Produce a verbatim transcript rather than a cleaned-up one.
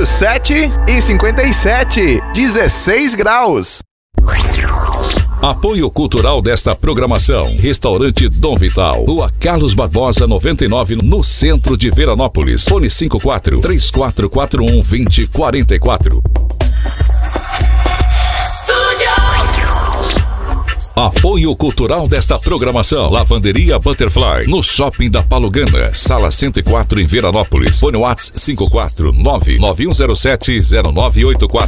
sete e cinquenta e sete, dezesseis graus. Apoio cultural desta programação: Restaurante Dom Vital, Rua Carlos Barbosa noventa e nove, no centro de Veranópolis. Fone cinco quatro, três quatro quatro um, dois zero quatro quatro. Apoio cultural desta programação: Lavanderia Butterfly, no Shopping da Palugana, Sala cento e quatro, em Veranópolis. Fone WhatsApp cinco quatro nove, nove um zero sete, zero nove oito quatro.